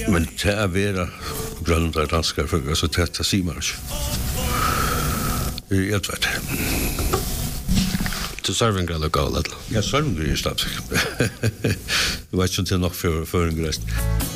Men det vera grønner danskar for så tett å si mer. Jeg vet det. Til servinggrad og galt? Ja, servinggrad er slapp. Det var ikke nok for en grøst.